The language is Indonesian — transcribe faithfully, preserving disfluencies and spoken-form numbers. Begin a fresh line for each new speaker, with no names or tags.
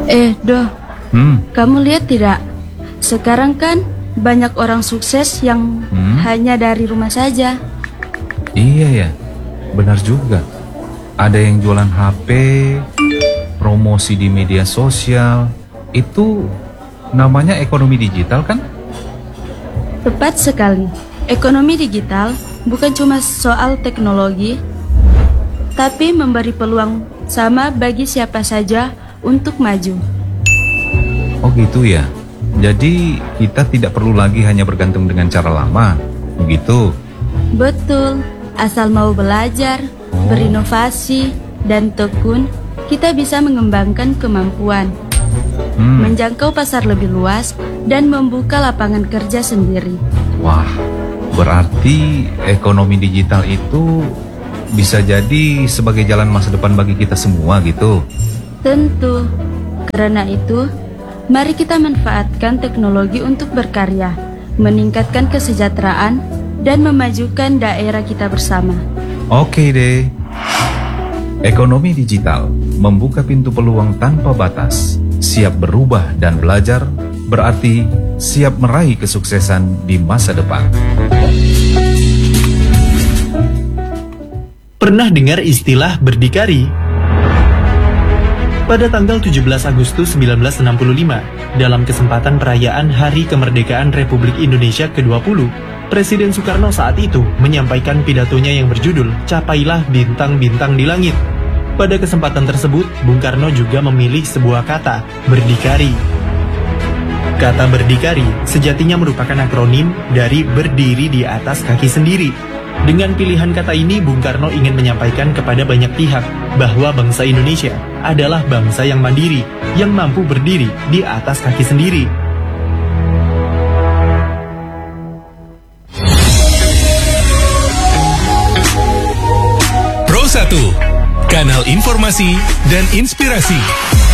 Eh, Doh,
Hmm,
kamu lihat tidak? Sekarang kan banyak orang sukses yang
Hmm?
hanya dari rumah saja.
iya ya, benar juga. Ada yang jualan H P, promosi di media sosial. Itu namanya ekonomi digital kan?
Tepat sekali. Ekonomi digital bukan cuma soal teknologi, tapi memberi peluang sama bagi siapa saja untuk maju.
Oh gitu ya. Jadi kita tidak perlu lagi hanya bergantung dengan cara lama, begitu?
Betul, asal mau belajar,
Oh.
berinovasi, dan tekun, kita bisa mengembangkan kemampuan,
Hmm.
menjangkau pasar lebih luas, dan membuka lapangan kerja sendiri.
Wah, berarti ekonomi digital itu bisa jadi sebagai jalan masa depan bagi kita semua gitu.
Tentu, karena itu, mari kita manfaatkan teknologi untuk berkarya, meningkatkan kesejahteraan, dan memajukan daerah kita bersama.
Oke deh. Ekonomi digital membuka pintu peluang tanpa batas. Siap berubah dan belajar, berarti siap meraih kesuksesan di masa depan.
Pernah dengar istilah berdikari? Pada tanggal tujuh belas Agustus seribu sembilan ratus enam puluh lima, dalam kesempatan perayaan Hari Kemerdekaan Republik Indonesia ke dua puluh, Presiden Soekarno saat itu menyampaikan pidatonya yang berjudul Capailah Bintang-Bintang di Langit. Pada kesempatan tersebut, Bung Karno juga memilih sebuah kata, berdikari. Kata berdikari sejatinya merupakan akronim dari berdiri di atas kaki sendiri. Dengan pilihan kata ini, Bung Karno ingin menyampaikan kepada banyak pihak bahwa bangsa Indonesia adalah bangsa yang mandiri, yang mampu berdiri di atas kaki sendiri.
Pro satu, kanal informasi dan inspirasi.